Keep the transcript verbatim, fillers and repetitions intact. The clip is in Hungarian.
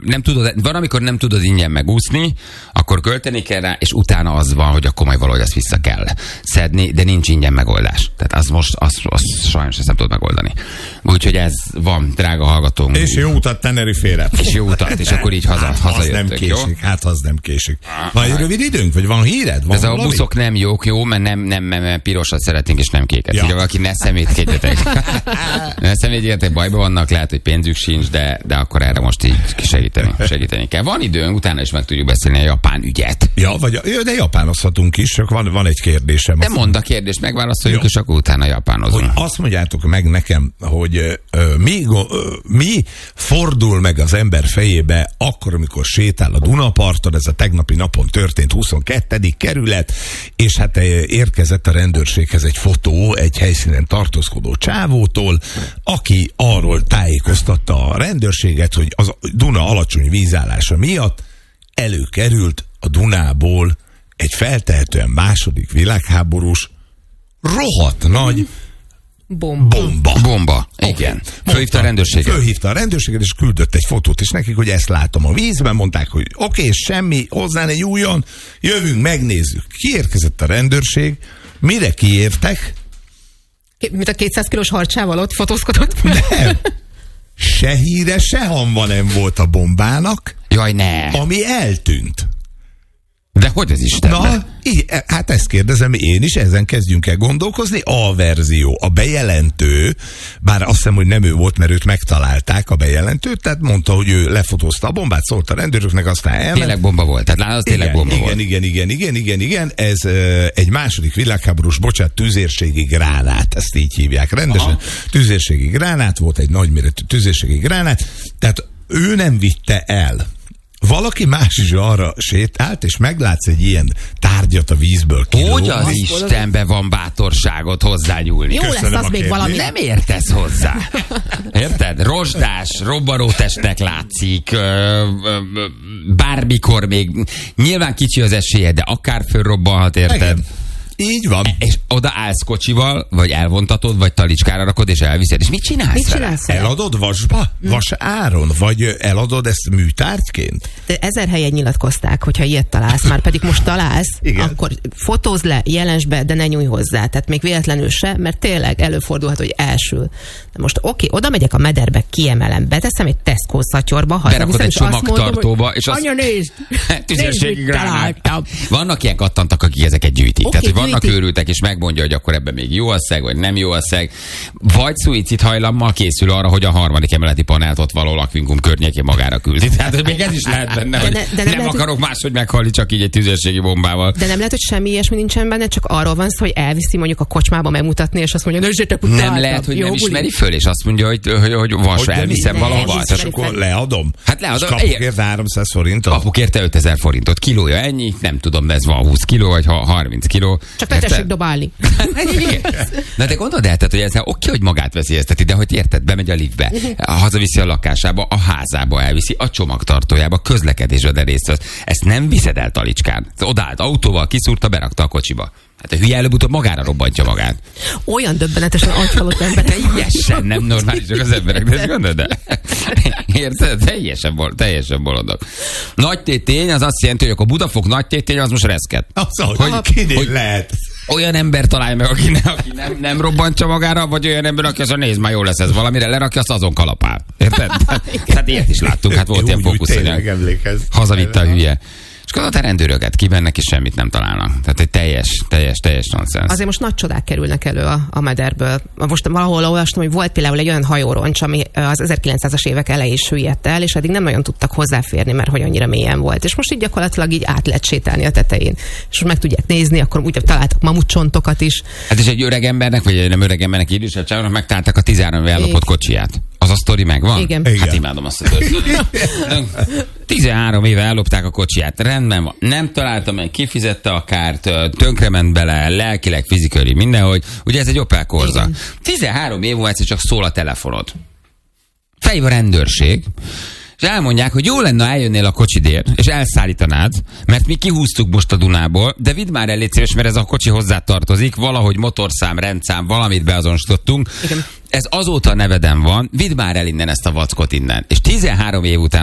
nem tudod, van, amikor nem tudod ingyen megúszni, akkor költeni kell rá, és utána az van, hogy akkor majd valahogy ezt vissza kell szedni, de nincs ingyen megoldás. Tehát az most, az, az sajnos ezt nem tudod megoldani. Úgyhogy ez van, drága hallgatónk. És jó utat Tenerifére. És jó utat, és akkor így haza, hát, hazajöttök, nem késik, jó? Hát az nem késik. Van egy rövid időnk, vagy van híred? Van ez valami? a buszok nem jók, jó, mert nem, nem, nem pirosat szeretnénk, és nem kéket. Ja. Ugye valaki ne szemétkedjetek. ne szemétkedjetek, bajban vannak, lehet, hogy pénzük sincs, de, de akkor erre most így segíteni, segíteni kell. Van időnk, utána is meg tudjuk beszélni a japán ügyet. Ja, vagy, de japánozhatunk is, csak van, van egy kérdésem. De mondd a kérdést, megválaszoljuk, jó. És akkor utána japánozunk. Hogy azt mondjátok meg nekem, hogy ö, mi, ö, mi fordul meg az ember fejébe akkor, amikor sétál a Dunaparton, ez a tegnapi napon történt, huszonkettedik kerület, és hát érkezett a rendőrséghez egy fotó egy helyszínen tartózkodó csávótól, aki arról tájékoztatta a rendőrséget, hogy az Duna alacsony vízállása miatt előkerült a Dunából egy feltehetően második világháborús rohadt nagy Bomba. Bomba. Bomba, igen. Okay. Fölhívta a rendőrséget. Fölhívta a rendőrséget, és küldött egy fotót is nekik, hogy ezt látom a vízben, mondták, hogy oké, okay, semmi, hozzá ne nyúljon, jövünk, megnézzük. Kiérkezett a rendőrség, mire kiértek? Mint a kétszáz kilós harcsával ott fotózkodott? Nem. Se híre, se hamva nem volt a bombának. Jaj, ne. Ami eltűnt. De hogy az Istenben? Na, így, hát ezt kérdezem én is, ezen kezdjünk el gondolkozni. A verzió, a bejelentő, bár azt hiszem, hogy nem ő volt, mert őt megtalálták, a bejelentőt, tehát mondta, hogy ő lefotózta a bombát, szólt a rendőröknek, aztán elment. Tényleg bomba volt, tehát látod, tényleg igen, bomba igen, volt. Igen, igen, igen, igen, igen, ez uh, egy második világháborús, bocsánat, tüzérségi gránát, ezt így hívják rendesen. Aha. Tüzérségi gránát volt, egy nagyméretű tüzérségi gránát, tehát ő nem vitte el. Valaki más is arra sétált, és meglátsz egy ilyen tárgyat a vízből kilógni. Hogy az Istenben van bátorságot hozzányúlni? Jó Köszönöm lesz az még valami. Nem értesz hozzá. Érted? Rozsdás, robbanótestnek látszik, ö, ö, bármikor még. Nyilván kicsi az esélye, de akár fölrobbanhat, érted? Igen. Így van. És oda állsz kocsival, vagy elvontatod, vagy talicskára rakod, és elviszed. És mit csinálsz? Mit vele? csinálsz vele? Eladod vasba? Vas áron? Vagy eladod ezt műtárgyként? De ezer helyen nyilatkozták, hogyha ilyet találsz, már pedig most találsz, igen. Akkor fotózd le, jelensd be, de ne nyújj hozzá. Tehát még véletlenül se, mert tényleg előfordulhat, hogy elsül. De most oké, oda megyek a mederbe, kiemelem, beteszem egy Tesco szatyorba, berakod egy csomagtartóba, és azt... Anya, nézd! Tüzérségi gránát. Vannak ilyen kattantak, akik ezeket gyűjtik. Okay, tehát, hogy vannak őrültek, és megmondja, hogy akkor ebben még jó a szeg, vagy nem jó a szeg. Vagy szuicid hajlammal készül arra, hogy a harmadik emeleti panelt ott való lakvinkum környékén magára küldi. Tehát, hogy még ez is lehet benne, de ne, de nem, nem lehet, akarok hogy... máshogy meghalni, csak így egy tüzérségi bombával. De nem lehet, hogy semmi ilyesmi nincsen benne, csak arról van szó, hogy elviszi mondjuk a kocsmába megmutatni, és azt mondja, nézzétek, nem találtam. Lehet, hogy jó, nem buli. Ismeri föl, és azt mondja, hogy, hogy, hogy vas, elviszem valahova. És akkor leadom. Hát leadom. Kapok érte háromszáz forintot. Kapok érte ötezer forintot. Kilója ennyi, nem tudom, de ez van húsz kiló, vagy harminc kiló. Csak ne tessék dobálni. Na de gondold el, tehát, hogy ez oké, hogy magát veszélyezteti, de hogy érted, bemegy a liftbe, hazaviszi a lakásába, a házába elviszi, a csomagtartójába, közlekedésbe, de részt vesz. Ezt nem viszed el talicskán. Odállt autóval, kiszúrta, berakta a kocsiba. Hát a hülye előbb-utóbb magára robbantja magát. Olyan döbbenetesen agyhalott emberek. Teljesen nem normálisak az emberek, de ezt gondolod, de érted? Teljesen, bol- teljesen bolondok. Nagy tétény az azt jelenti, hogy akkor Budafok nagy tétény az most reszket. Az, hogy, hogy, hogy lehet. Olyan ember találj meg, aki, ne, aki nem, nem robbantja magára, vagy olyan ember, aki azt mondja, nézd, már jó lesz ez valamire, lerakja, azt azon kalapál. Érted? Hát ilyet is láttunk, hát volt ilyen fókuszanyag. Hazavitte a hülye. És gondolod, a rendőröket kibennek, és semmit nem találnak. Tehát egy teljes, teljes, teljes nonsens. Azért most nagy csodák kerülnek elő a, a mederből. Most valahol olvastam, hogy volt például egy olyan hajóroncs, ami az ezerkilencszázas évek elején süllyedt el, és eddig nem nagyon tudtak hozzáférni, mert hogy annyira mélyen volt. És most így gyakorlatilag így át lehet sétálni a tetején. És meg tudják nézni, akkor úgy találtak mamutcsontokat is. Hát és egy öreg embernek, vagy nem öreg embernek, idősebb csávónak megtaláltak a tizenhárom éve ellopott kocsiját. Az a sztori megvan? Igen. Hát imádom azt a történetet. tizenhárom éve ellopták a kocsiját. Rendben van. Nem találta meg, kifizette a kárt, tönkrement bele, lelkileg, fizikailag, mindenhogy. Ugye ez egy Opel Corsa. Igen. tizenhárom év múlva egyszer csak szól a telefonod. Felhív a rendőrség, és elmondják, hogy jó lenne, eljönnél a kocsidért, és elszállítanád, mert mi kihúztuk most a Dunából, de vidd már el, légy szíves, mert ez a kocsi hozzá tartozik, valahogy motorszám, rendszám, valamit beazonosítottunk. Igen. Ez azóta neveden van, vidd már el innen ezt a vackot innen. És tizenhárom év után